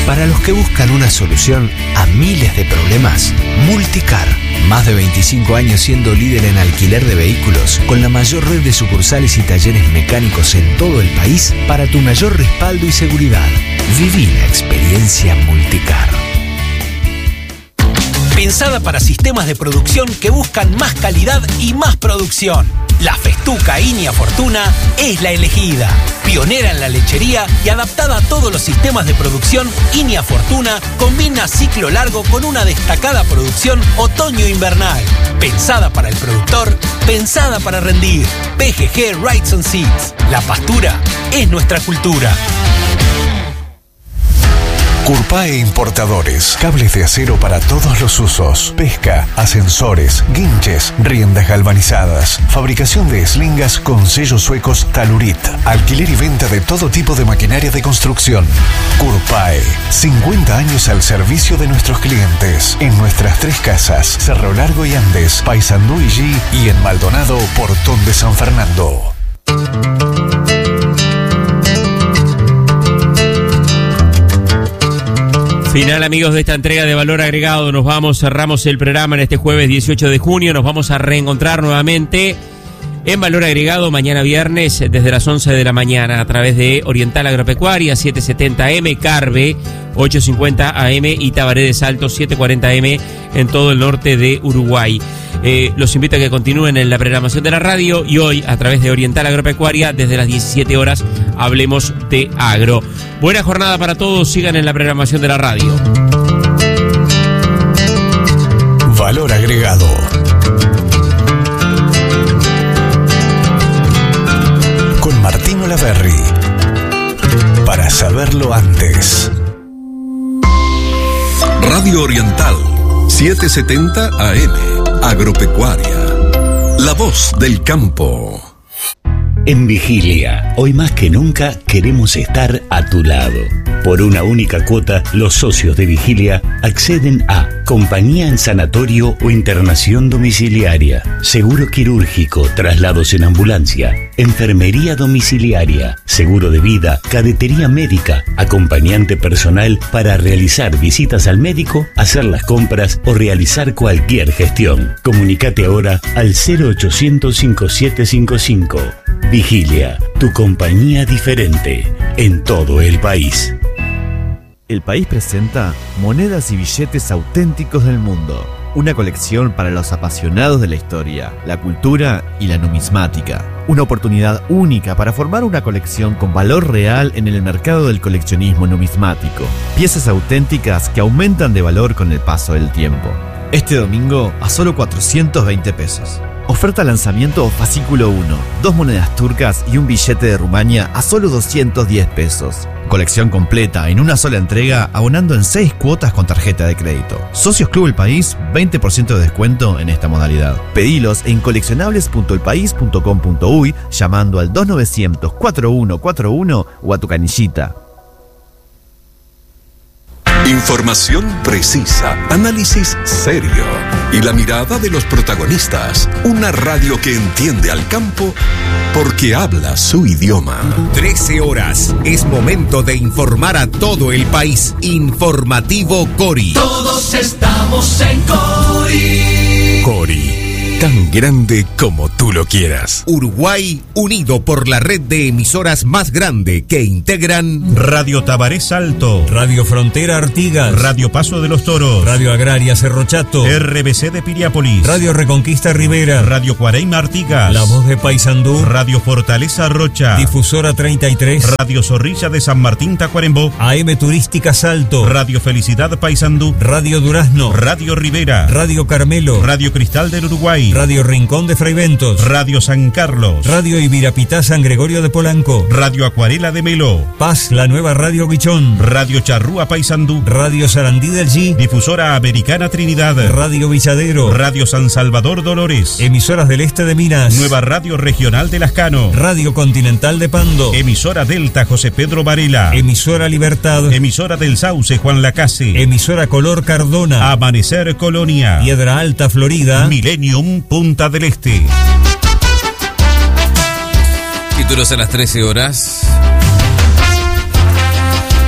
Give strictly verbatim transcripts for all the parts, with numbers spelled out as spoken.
Para los que buscan una solución a miles de problemas, Multicar. Más de veinticinco años siendo líder en alquiler de vehículos, con la mayor red de sucursales y talleres mecánicos en todo el país para tu mayor respaldo y seguridad. Viví la experiencia Multicar. Pensada para sistemas de producción que buscan más calidad y más producción. La Festuca Inia Fortuna es la elegida. Pionera en la lechería y adaptada a todos los sistemas de producción, Inia Fortuna combina ciclo largo con una destacada producción otoño-invernal. Pensada para el productor, pensada para rendir. P G G Rights and Seeds. La pastura es nuestra cultura. Curpae Importadores, cables de acero para todos los usos, pesca, ascensores, guinches, riendas galvanizadas, fabricación de eslingas con sellos suecos Talurit, alquiler y venta de todo tipo de maquinaria de construcción. Curpae, cincuenta años al servicio de nuestros clientes, en nuestras tres casas, Cerro Largo y Andes, Paysandú y G, y en Maldonado, Portón de San Fernando. Final, amigos, de esta entrega de Valor Agregado. Nos vamos, cerramos el programa en este jueves dieciocho de junio. Nos vamos a reencontrar nuevamente en Valor Agregado mañana viernes desde las once de la mañana a través de Oriental Agropecuaria setecientos setenta M, Carve ochocientos cincuenta A M y Tabaré de Salto setecientos cuarenta M en todo el norte de Uruguay. Eh, los invito a que continúen en la programación de la radio y hoy a través de Oriental Agropecuaria desde las diecisiete horas hablemos de agro. Buena jornada para todos, sigan en la programación de la radio. Valor Agregado. Con Martín Olaverri. Para saberlo antes. Radio Oriental setecientos setenta A M. Agropecuaria. La voz del campo. En Vigilia, hoy más que nunca queremos estar a tu lado. Por una única cuota, los socios de Vigilia acceden a compañía en sanatorio o internación domiciliaria, seguro quirúrgico, traslados en ambulancia, enfermería domiciliaria, seguro de vida, cadetería médica, acompañante personal para realizar visitas al médico, hacer las compras o realizar cualquier gestión. Comunicate ahora al cero ochocientos cincuenta y siete cincuenta y cinco. Vigilia, tu compañía diferente en todo el país. El País presenta Monedas y Billetes Auténticos del Mundo, una colección para los apasionados de la historia, la cultura y la numismática. Una oportunidad única para formar una colección con valor real en el mercado del coleccionismo numismático. Piezas auténticas que aumentan de valor con el paso del tiempo. Este domingo a solo cuatrocientos veinte pesos. Oferta lanzamiento fascículo uno, dos monedas turcas y un billete de Rumania a solo doscientos diez pesos. Colección completa en una sola entrega, abonando en seis cuotas con tarjeta de crédito. Socios Club El País, veinte por ciento de descuento en esta modalidad. Pedilos en coleccionables punto el país punto com punto uy llamando al dos novecientos cuarenta y uno cuarenta y uno o a tu canillita. Información precisa, análisis serio y la mirada de los protagonistas. Una radio que entiende al campo porque habla su idioma. trece horas. Es momento de informar a todo el país. Informativo Cori. Todos estamos en Cori. Cori. Tan grande como tú lo quieras. Uruguay unido por la red de emisoras más grande que integran Radio Tabaré Salto, Radio Frontera Artigas, Radio Paso de los Toros, Radio Agraria Cerro Chato, R B C de Piriápolis, Radio Reconquista Rivera, Radio Cuareima Artigas, La Voz de Paysandú, Radio Fortaleza Rocha, Difusora treinta y tres, Radio Zorrilla de San Martín Tacuarembó, A M Turística Salto, Radio Felicidad Paysandú, Radio Durazno, Radio Rivera, Radio Carmelo, Radio Cristal del Uruguay, Radio Rincón de Fraiventos, Radio San Carlos, Radio Ibirapitá San Gregorio de Polanco, Radio Acuarela de Melo, Paz, la nueva Radio Guichón, Radio Charrúa Paysandú, Radio Sarandí del G, Difusora Americana Trinidad, Radio Villadero, Radio San Salvador Dolores, Emisoras del Este de Minas, Nueva Radio Regional de Lascano, Radio Continental de Pando, Emisora Delta José Pedro Varela, Emisora Libertad, Emisora del Sauce Juan Lacase, Emisora Color Cardona, Amanecer Colonia, Piedra Alta Florida, Millennium Punta del Este. Títulos a las trece horas.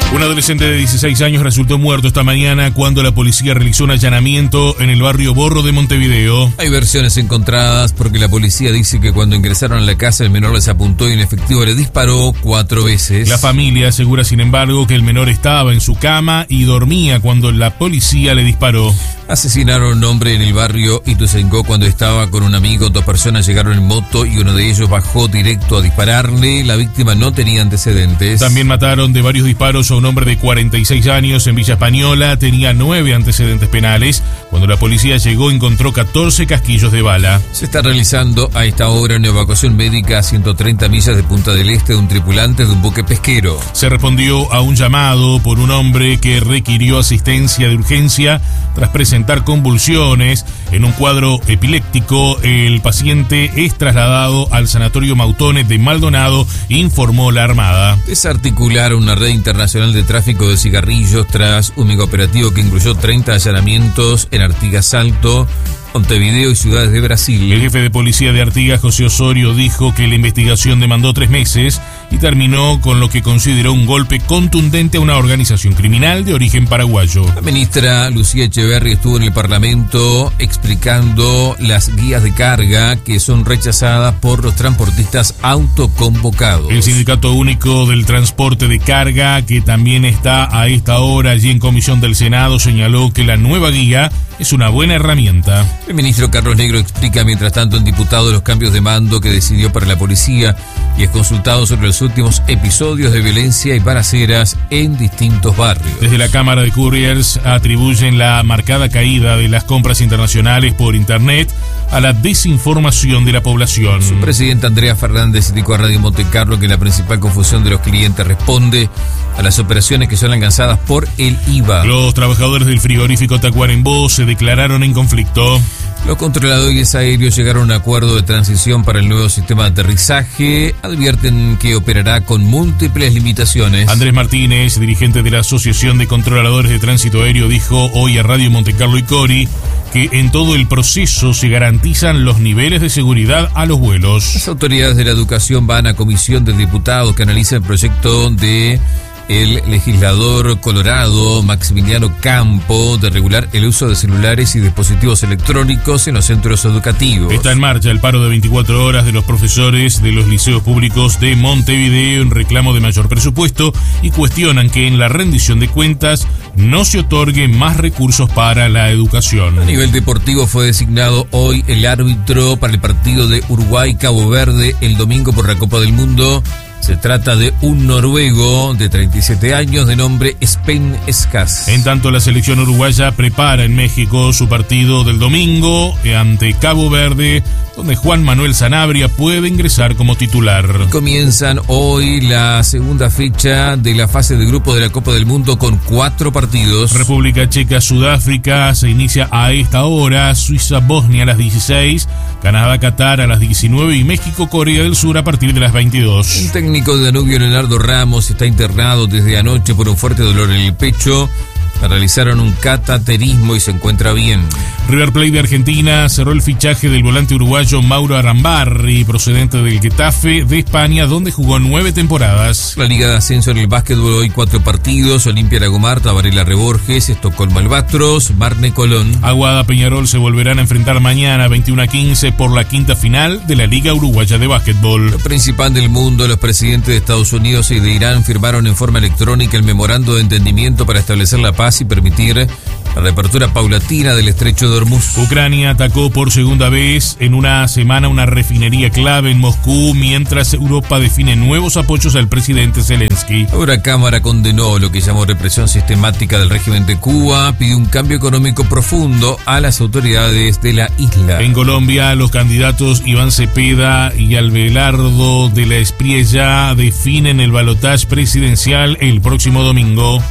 Un adolescente de dieciséis años resultó muerto esta mañana cuando la policía realizó un allanamiento en el barrio Borro de Montevideo. Hay versiones encontradas porque la policía dice que cuando ingresaron a la casa el menor les apuntó y en efectivo le disparó cuatro veces. La familia asegura, sin embargo, que el menor estaba en su cama y dormía cuando la policía le disparó. Asesinaron a un hombre en el barrio Ituzaingó cuando estaba con un amigo. Dos personas llegaron en moto y uno de ellos bajó directo a dispararle. La víctima no tenía antecedentes. También mataron de varios disparos a un hombre de cuarenta y seis años en Villa Española. Tenía nueve antecedentes penales. Cuando la policía llegó encontró catorce casquillos de bala. Se está realizando a esta hora una evacuación médica a ciento treinta millas de Punta del Este de un tripulante de un buque pesquero. Se respondió a un llamado por un hombre que requirió asistencia de urgencia tras presentar convulsiones. En un cuadro epiléptico, el paciente es trasladado al sanatorio Mautones de Maldonado, informó la Armada. Desarticularon una red internacional de tráfico de cigarrillos tras un megaoperativo que incluyó treinta allanamientos en Artigas, Salto, Montevideo y ciudades de Brasil. El jefe de policía de Artigas, José Osorio, dijo que la investigación demandó tres meses y terminó con lo que consideró un golpe contundente a una organización criminal de origen paraguayo. La ministra Lucía Echeverri estuvo en el Parlamento explicando las guías de carga que son rechazadas por los transportistas autoconvocados. El Sindicato Único del Transporte de Carga, que también está a esta hora allí en comisión del Senado, señaló que la nueva guía es una buena herramienta. El ministro Carlos Negro explica mientras tanto en diputado los cambios de mando que decidió para la policía y es consultado sobre los últimos episodios de violencia y balaceras en distintos barrios. Desde la Cámara de Couriers atribuyen la marcada caída de las compras internacionales por internet a la desinformación de la población. Su presidenta Andrea Fernández indicó a Radio Montecarlo que la principal confusión de los clientes responde a las operaciones que son alcanzadas por el I V A. Los trabajadores del frigorífico Tacuarembó se declararon en conflicto. Los controladores aéreos llegaron a un acuerdo de transición para el nuevo sistema de aterrizaje. Advierten que operará con múltiples limitaciones. Andrés Martínez, dirigente de la Asociación de Controladores de Tránsito Aéreo, dijo hoy a Radio Montecarlo y Cori que en todo el proceso se garantizan los niveles de seguridad a los vuelos. Las autoridades de la educación van a comisión del diputado que analiza el proyecto de el legislador colorado Maximiliano Campo de regular el uso de celulares y dispositivos electrónicos en los centros educativos. Está en marcha el paro de veinticuatro horas de los profesores de los liceos públicos de Montevideo en reclamo de mayor presupuesto y cuestionan que en la rendición de cuentas no se otorguen más recursos para la educación. A nivel deportivo fue designado hoy el árbitro para el partido de Uruguay-Cabo Verde el domingo por la Copa del Mundo. Se trata de un noruego de treinta y siete años de nombre Spen Escas. En tanto, la selección uruguaya prepara en México su partido del domingo ante Cabo Verde, donde Juan Manuel Sanabria puede ingresar como titular. Comienzan hoy la segunda fecha de la fase de grupo de la Copa del Mundo con cuatro partidos. República Checa, Sudáfrica se inicia a esta hora, Suiza, Bosnia a las dieciséis, Canadá, Qatar a las diecinueve y México, Corea del Sur a partir de las veintidós. El técnico de Danubio, Leonardo Ramos, está internado desde anoche por un fuerte dolor en el pecho. Realizaron un cateterismo y se encuentra bien. River Plate de Argentina cerró el fichaje del volante uruguayo Mauro Arambarri, procedente del Getafe de España, donde jugó nueve temporadas. La Liga de Ascenso en el básquetbol hoy cuatro partidos: Olimpia Lagomar, Tabarela Reborges, Estocolmo Albatros, Marne Colón. Aguada Peñarol se volverán a enfrentar mañana veintiuno a quince por la quinta final de la Liga Uruguaya de Básquetbol. Lo principal del mundo, los presidentes de Estados Unidos y de Irán firmaron en forma electrónica el memorando de entendimiento para establecer la paz y permitir la reapertura paulatina del estrecho de Hormuz. Ucrania atacó por segunda vez en una semana una refinería clave en Moscú, mientras Europa define nuevos apoyos al presidente Zelensky. Ahora Cámara condenó lo que llamó represión sistemática del régimen de Cuba, pidió un cambio económico profundo a las autoridades de la isla. En Colombia, los candidatos Iván Cepeda y Abelardo de la Espriella definen el balotaje presidencial el próximo domingo.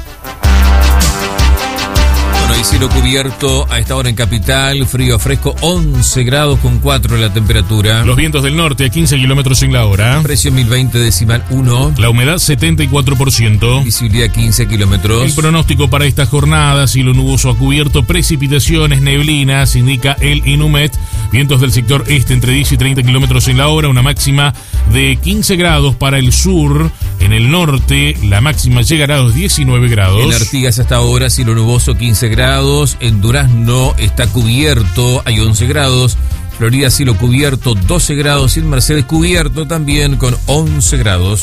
Hay cielo cubierto a esta hora en Capital, frío a fresco, once grados con cuatro la temperatura. Los vientos del norte a quince kilómetros en la hora. Presión mil veinte decimal uno. La humedad setenta y cuatro por ciento. Visibilidad quince kilómetros. El pronóstico para esta jornada: cielo nuboso a cubierto, precipitaciones, neblinas, indica el INUMET. Vientos del sector este entre diez y treinta kilómetros en la hora, una máxima de quince grados para el sur. En el norte, la máxima llegará a los diecinueve grados. En Artigas hasta ahora, cielo nuboso, quince grados. En Durazno está cubierto, hay once grados. Florida, cielo cubierto, doce grados. Y en Mercedes, cubierto también con once grados.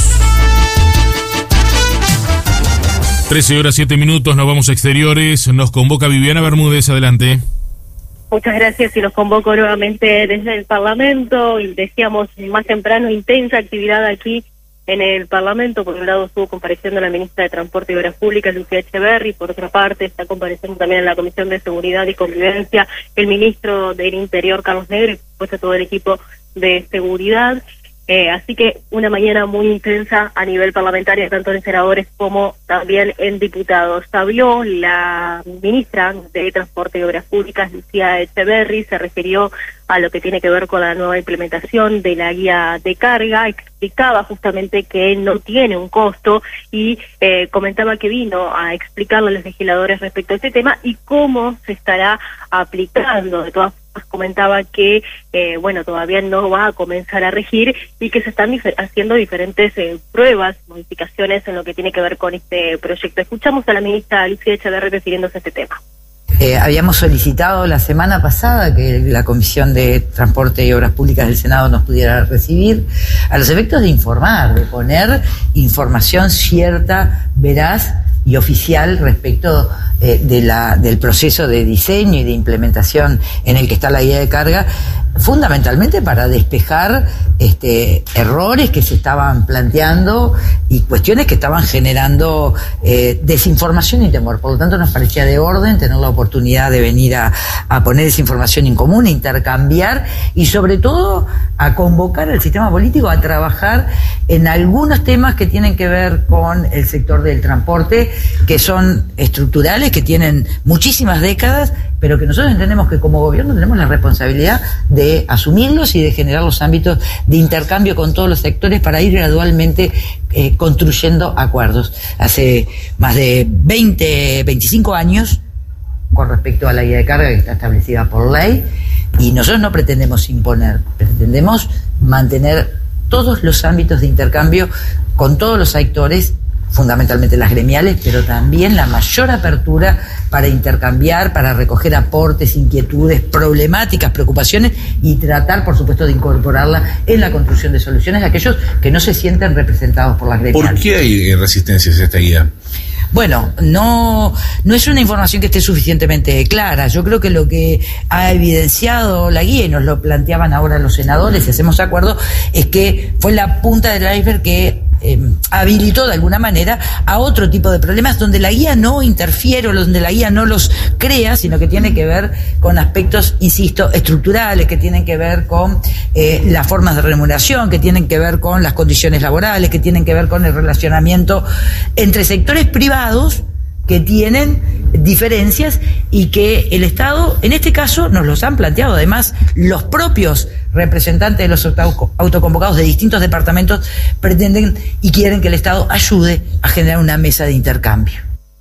trece horas siete minutos, nos vamos a exteriores. Nos convoca Viviana Bermúdez, adelante. Muchas gracias y los convoco nuevamente desde el Parlamento. Y decíamos más temprano, intensa actividad aquí en el Parlamento. Por un lado estuvo compareciendo la ministra de Transporte y Obras Públicas, Lucía Echeverri. Por otra parte está compareciendo también en la Comisión de Seguridad y Convivencia el ministro del Interior, Carlos Negro, y por supuesto todo el equipo de seguridad. Eh, así que una mañana muy intensa a nivel parlamentario, tanto en senadores como también en diputados. Habló la ministra de Transporte y Obras Públicas, Lucía Echeverri, se refirió a lo que tiene que ver con la nueva implementación de la guía de carga, explicaba justamente que no tiene un costo y eh, comentaba que vino a explicarle a los legisladores respecto a este tema y cómo se estará aplicando. De todas formas, comentaba que, eh, bueno, todavía no va a comenzar a regir y que se están dif- haciendo diferentes eh, pruebas, modificaciones en lo que tiene que ver con este proyecto. Escuchamos a la ministra Lucía Echeverri refiriéndose a este tema. Eh, habíamos solicitado la semana pasada que la Comisión de Transporte y Obras Públicas del Senado nos pudiera recibir a los efectos de informar, de poner información cierta, veraz y oficial respecto eh, de la, del proceso de diseño y de implementación en el que está la guía de carga, fundamentalmente para despejar este, errores que se estaban planteando y cuestiones que estaban generando eh, desinformación y temor. Por lo tanto, nos parecía de orden tener la oportunidad de venir a, a poner esa información en común, a intercambiar y sobre todo a convocar al sistema político a trabajar en algunos temas que tienen que ver con el sector del transporte, que son estructurales, que tienen muchísimas décadas, pero que nosotros entendemos que como gobierno tenemos la responsabilidad de asumirlos y de generar los ámbitos de intercambio con todos los sectores para ir gradualmente eh, construyendo acuerdos. Hace más de veinte, veinticinco años con respecto a la guía de carga que está establecida por ley, y nosotros no pretendemos imponer, pretendemos mantener todos los ámbitos de intercambio con todos los actores, fundamentalmente las gremiales, pero también la mayor apertura para intercambiar, para recoger aportes, inquietudes, problemáticas, preocupaciones y tratar, por supuesto, de incorporarla en la construcción de soluciones a aquellos que no se sienten representados por las gremiales. ¿Por qué hay resistencias a esta guía? Bueno, no, no es una información que esté suficientemente clara. Yo creo que lo que ha evidenciado la guía, y nos lo planteaban ahora los senadores, si hacemos acuerdo, es que fue la punta del iceberg que eh, habilitó de alguna manera a otro tipo de problemas donde la guía no interfiere o donde la guía no los crea, sino que tiene que ver con aspectos, insisto, estructurales, que tienen que ver con eh, las formas de remuneración, que tienen que ver con las condiciones laborales, que tienen que ver con el relacionamiento entre sectores privados que tienen diferencias y que el Estado, en este caso, nos los han planteado. Además, los propios representantes de los autoconvocados de distintos departamentos pretenden y quieren que el Estado ayude a generar una mesa de intercambio.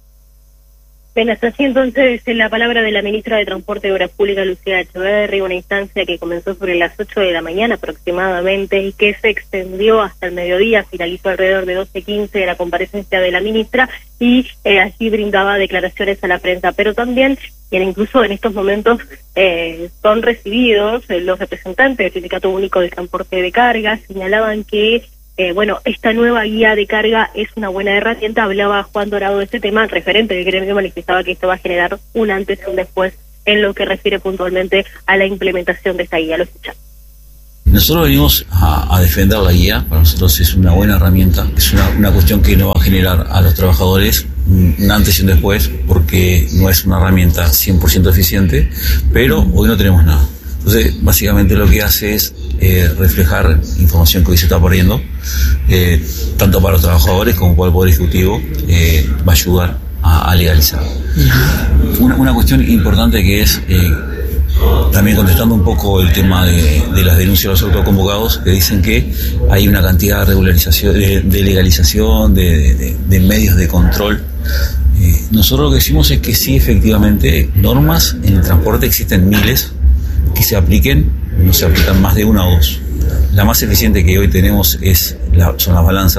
Bien, hasta así entonces la palabra de la ministra de Transporte y Obras Públicas, Lucía Echeverri, una instancia que comenzó sobre las ocho de la mañana aproximadamente y que se extendió hasta el mediodía, finalizó alrededor de doce quince de la comparecencia de la ministra y eh, allí brindaba declaraciones a la prensa, pero también, y incluso en estos momentos eh, son recibidos eh, los representantes del Sindicato Único del Transporte de Carga, señalaban que Eh, bueno, esta nueva guía de carga es una buena herramienta. Hablaba Juan Dorado de este tema, el referente del gremio manifestaba que esto va a generar un antes y un después en lo que refiere puntualmente a la implementación de esta guía. Lo escuchamos. Nosotros venimos a, a defender la guía, para nosotros es una buena herramienta, es una, una cuestión que no va a generar a los trabajadores un, un antes y un después, porque no es una herramienta cien por ciento eficiente, pero hoy no tenemos nada. Entonces, básicamente lo que hace es eh, reflejar información que hoy se está perdiendo, eh, tanto para los trabajadores como para el Poder Ejecutivo, eh, va a ayudar a, a legalizar. Una, una cuestión importante que es, eh, también contestando un poco el tema de, de las denuncias de los autoconvocados, que dicen que hay una cantidad de regularización, de, de legalización, de, de, de medios de control. Eh, nosotros lo que decimos es que sí, efectivamente, normas en el transporte existen miles, que se apliquen, no se aplican más de una o dos. La más eficiente que hoy tenemos es la, son las balanzas,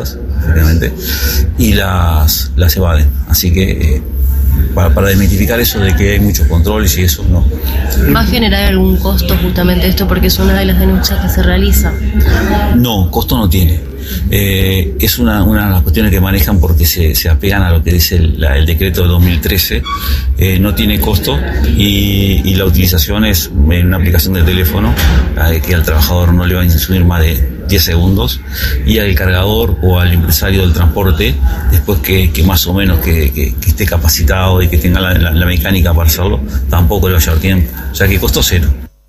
efectivamente, y las, las evaden. Así que eh, para, para desmitificar eso de que hay muchos controles y eso, no. ¿Va a generar algún costo justamente esto porque es una de las denuncias que se realiza? No, costo no tiene. Eh, es una, una de las cuestiones que manejan porque se, se apegan a lo que dice el, la, el decreto de dos mil trece. Eh, no tiene costo y, y la utilización es en una aplicación de teléfono eh, que al trabajador no le va a consumir más de diez segundos y al cargador o al empresario del transporte, después que, que más o menos que, que, que esté capacitado y que tenga la, la, la mecánica para hacerlo, tampoco le va a llevar tiempo. O sea que costo cero.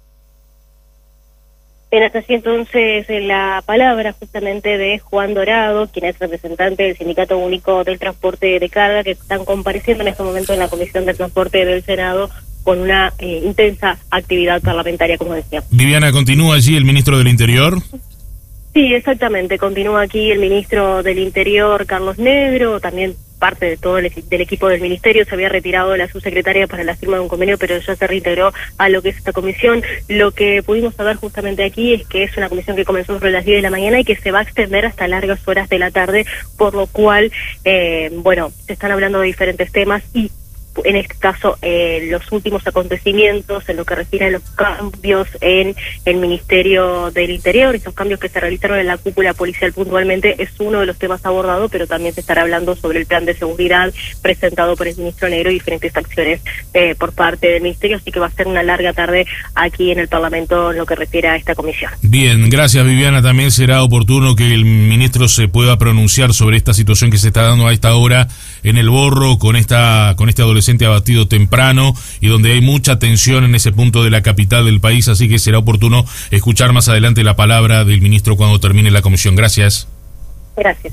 Bien, hasta así entonces la palabra justamente de Juan Dorado, quien es representante del Sindicato Único del Transporte de Carga, que están compareciendo en este momento en la Comisión de Transporte del Senado con una eh, intensa actividad parlamentaria, como decía. Viviana, ¿continúa allí el ministro del Interior? Sí, exactamente. Continúa aquí el ministro del Interior, Carlos Negro, también parte de todo el, del equipo del ministerio. Se había retirado la subsecretaria para la firma de un convenio, pero ya se reintegró a lo que es esta comisión. Lo que pudimos saber justamente aquí es que es una comisión que comenzó sobre las diez de la mañana y que se va a extender hasta largas horas de la tarde, por lo cual, eh, bueno, se están hablando de diferentes temas y en este caso eh, los últimos acontecimientos en lo que refiere a los cambios en el Ministerio del Interior, esos cambios que se realizaron en la cúpula policial puntualmente, es uno de los temas abordados, pero también se estará hablando sobre el plan de seguridad presentado por el ministro Negro y diferentes acciones eh, por parte del ministerio, así que va a ser una larga tarde aquí en el Parlamento en lo que refiere a esta comisión. Bien, gracias Viviana. También será oportuno que el ministro se pueda pronunciar sobre esta situación que se está dando a esta hora en el Borro con esta con este adolescente abatido temprano y donde hay mucha tensión en ese punto de la capital del país, así que será oportuno escuchar más adelante la palabra del ministro cuando termine la comisión. Gracias. Gracias.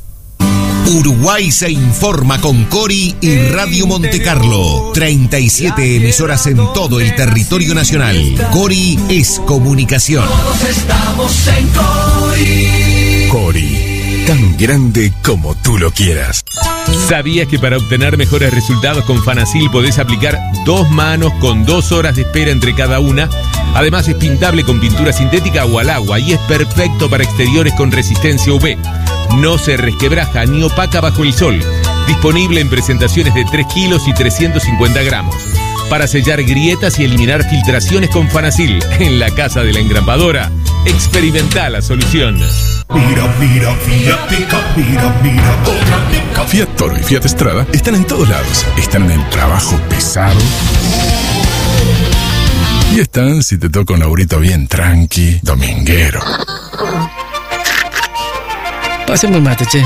Uruguay se informa con Cori y Radio Monte Carlo. treinta y siete emisoras en todo el territorio nacional. Cori es comunicación. Todos estamos en Cori. Cori, tan grande como tú lo quieras. ¿Sabías que para obtener mejores resultados con Fanacil podés aplicar dos manos con dos horas de espera entre cada una? Además es pintable con pintura sintética o al agua y es perfecto para exteriores con resistencia U V. No se resquebraja ni opaca bajo el sol. Disponible en presentaciones de tres kilos y trescientos cincuenta gramos. Para sellar grietas y eliminar filtraciones con Fanacil en la casa de la engrapadora. Experimenta la solución. Mira, mira, Fiat Pickup, mira, mira, otra Pickup. Fiat Toro y Fiat Strada están en todos lados. Están en el trabajo pesado. Y están si te toca un laburito bien tranqui, dominguero. Pasemos mate, che.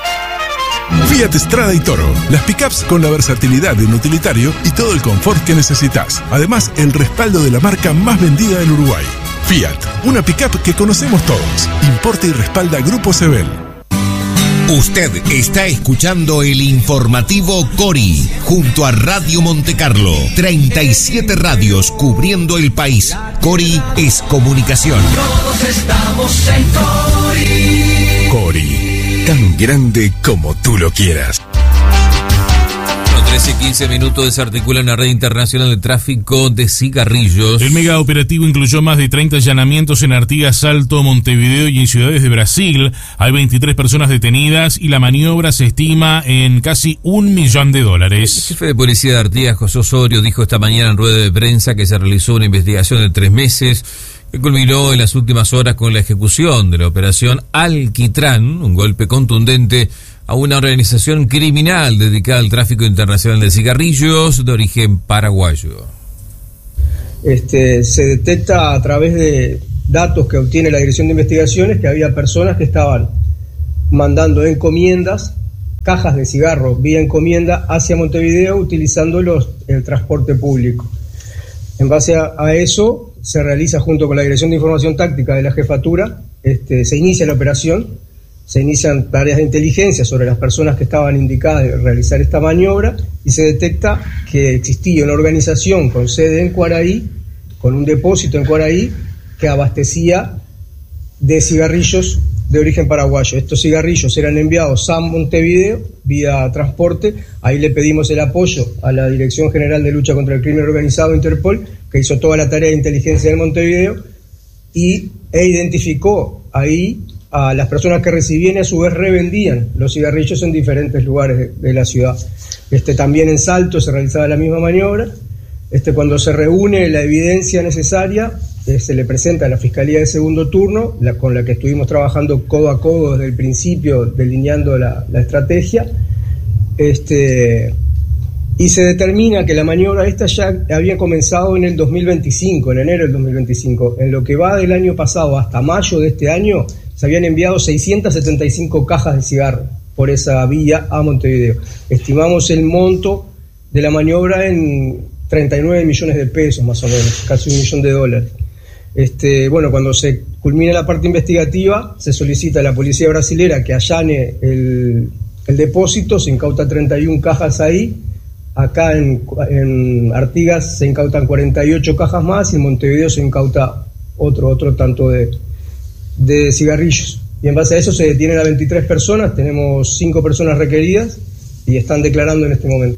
Fiat Strada y Toro, las pickups con la versatilidad de un utilitario y todo el confort que necesitas. Además, el respaldo de la marca más vendida del Uruguay. Fiat, una pickup que conocemos todos. Importa y respalda Grupo Sebel. Usted está escuchando el informativo Cori junto a Radio Monte Carlo. treinta y siete radios cubriendo el país. Cori es comunicación. Todos estamos en Cori. Cori, tan grande como tú lo quieras. trece y quince minutos desarticula una red internacional de tráfico de cigarrillos. El mega operativo incluyó más de treinta allanamientos en Artigas, Salto, Montevideo y en ciudades de Brasil. Hay veintitrés personas detenidas y la maniobra se estima en casi un millón de dólares. El jefe de policía de Artigas, José Osorio, dijo esta mañana en rueda de prensa que se realizó una investigación de tres meses que culminó en las últimas horas con la ejecución de la operación Alquitrán, un golpe contundente a una organización criminal dedicada al tráfico internacional de cigarrillos de origen paraguayo. Este, se detecta a través de datos que obtiene la Dirección de Investigaciones que había personas que estaban mandando encomiendas, cajas de cigarro vía encomienda hacia Montevideo utilizando los, el transporte público. En base a, a eso se realiza junto con la Dirección de Información Táctica de la Jefatura, este, se inicia la operación. Se inician tareas de inteligencia sobre las personas que estaban indicadas de realizar esta maniobra y se detecta que existía una organización con sede en Cuaraí, con un depósito en Cuaraí, que abastecía de cigarrillos de origen paraguayo. Estos cigarrillos eran enviados a Montevideo vía transporte. Ahí le pedimos el apoyo a la Dirección General de Lucha contra el Crimen Organizado, Interpol, que hizo toda la tarea de inteligencia en Montevideo y, e identificó ahí a las personas que recibían y a su vez revendían los cigarrillos en diferentes lugares de, de la ciudad. Este, también en Salto se realizaba la misma maniobra. Este, cuando se reúne la evidencia necesaria, eh, se le presenta a la Fiscalía de Segundo Turno, la, con la que estuvimos trabajando codo a codo desde el principio, delineando la, la estrategia, este, y se determina que la maniobra esta ya había comenzado en el dos mil veinticinco, en enero del dos mil veinticinco. En lo que va del año pasado hasta mayo de este año, se habían enviado seiscientas setenta y cinco cajas de cigarro por esa vía a Montevideo. Estimamos el monto de la maniobra en treinta y nueve millones de pesos, más o menos, casi un millón de dólares. Este, bueno, cuando se culmina la parte investigativa, se solicita a la policía brasilera que allane el, el depósito, se incauta treinta y una cajas ahí, acá en, en Artigas se incautan cuarenta y ocho cajas más y en Montevideo se incauta otro, otro tanto de, de cigarrillos. Y en base a eso se detienen a veintitrés personas, tenemos cinco personas requeridas y están declarando en este momento.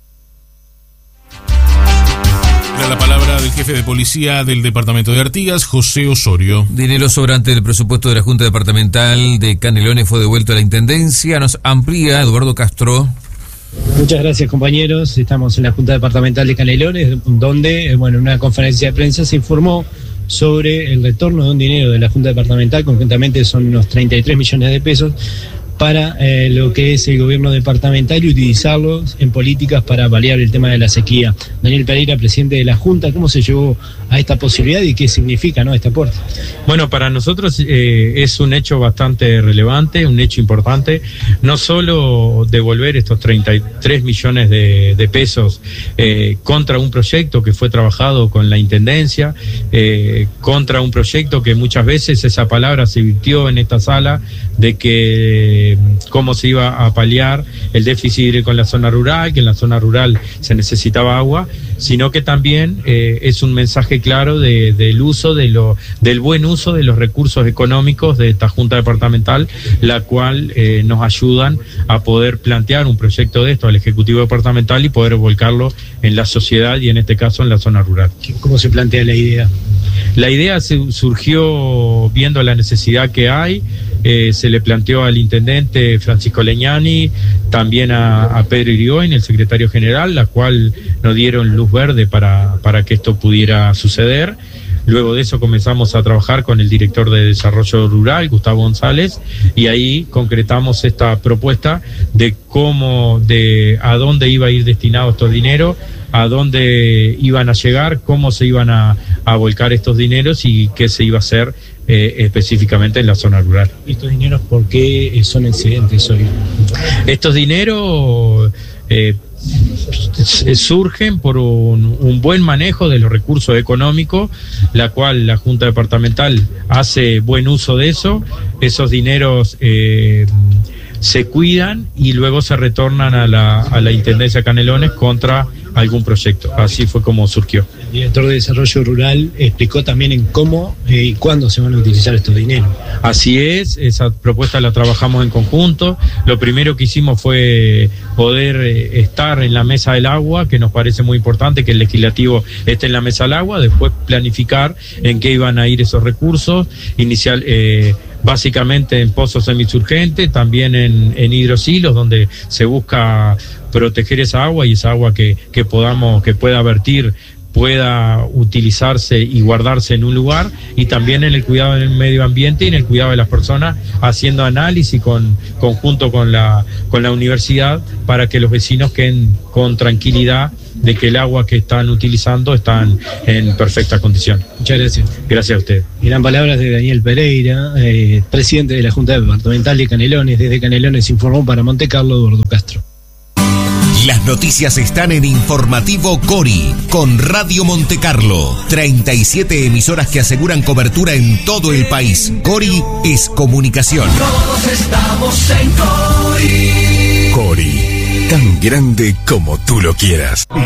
La palabra del jefe de policía del departamento de Artigas, José Osorio. Dinero sobrante del presupuesto de la Junta Departamental de Canelones fue devuelto a la Intendencia. Nos amplía Eduardo Castro. Muchas gracias, compañeros. Estamos en la Junta Departamental de Canelones, donde, bueno, en una conferencia de prensa se informó sobre el retorno de un dinero de la Junta Departamental, concretamente son unos treinta y tres millones de pesos, para eh, lo que es el gobierno departamental y utilizarlos en políticas para paliar el tema de la sequía. Daniel Pereira, presidente de la Junta, ¿cómo se llegó a esta posibilidad y qué significa, ¿no?, este aporte? Bueno, para nosotros eh, es un hecho bastante relevante, un hecho importante, no solo devolver estos treinta y tres millones de, de pesos eh, contra un proyecto que fue trabajado con la Intendencia, eh, contra un proyecto que muchas veces esa palabra se virtió en esta sala de que eh, cómo se iba a paliar el déficit hídrico en la zona rural, que en la zona rural se necesitaba agua, sino que también eh, es un mensaje claro de, del uso de lo, del buen uso de los recursos económicos de esta Junta Departamental, la cual eh, nos ayudan a poder plantear un proyecto de esto al Ejecutivo Departamental y poder volcarlo en la sociedad y en este caso en la zona rural. ¿Cómo se plantea la idea? La idea se surgió viendo la necesidad que hay. Eh, se le planteó al intendente Francisco Leñani, también a, a Pedro Irigoyen, el secretario general, la cual nos dieron luz verde para, para que esto pudiera suceder. Luego de eso comenzamos a trabajar con el director de Desarrollo Rural, Gustavo González, y ahí concretamos esta propuesta de cómo, de a dónde iba a ir destinado estos dineros, a dónde iban a llegar, cómo se iban a, a volcar estos dineros y qué se iba a hacer eh, específicamente en la zona rural. ¿Y estos dineros por qué son excedentes hoy? Estos dineros eh, surgen por un, un buen manejo de los recursos económicos, la cual la Junta Departamental hace buen uso de eso. Esos dineros eh, se cuidan y luego se retornan a la, a la Intendencia de Canelones contra algún proyecto. Así fue como surgió. El director de Desarrollo Rural explicó también en cómo eh, y cuándo se van a utilizar estos dineros. Así es, esa propuesta la trabajamos en conjunto. Lo primero que hicimos fue poder eh, estar en la mesa del agua, que nos parece muy importante que el legislativo esté en la mesa del agua, después planificar en qué iban a ir esos recursos, inicial eh, básicamente en pozos semisurgentes, también en, en hidrosilos, donde se busca proteger esa agua y esa agua que, que podamos, que pueda vertir, pueda utilizarse y guardarse en un lugar, y también en el cuidado del medio ambiente y en el cuidado de las personas, haciendo análisis con, conjunto con la, con la universidad, para que los vecinos queden con tranquilidad de que el agua que están utilizando están en perfecta condición. Muchas gracias. Gracias a usted. Eran palabras de Daniel Pereira, eh, presidente de la Junta Departamental de Canelones. Desde Canelones informó para Monte Carlo Eduardo Castro. Las noticias están en Informativo Cori, con Radio Monte Carlo. treinta y siete emisoras que aseguran cobertura en todo el país. Cori es comunicación. Todos estamos en Cori. Cori, tan grande como tú lo quieras.